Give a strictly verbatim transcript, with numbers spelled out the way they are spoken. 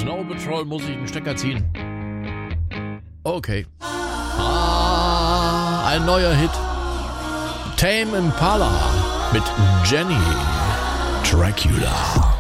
Snow Patrol muss ich den Stecker ziehen. Okay. Ah, ein neuer Hit. Tame Impala mit Jenny Dracula.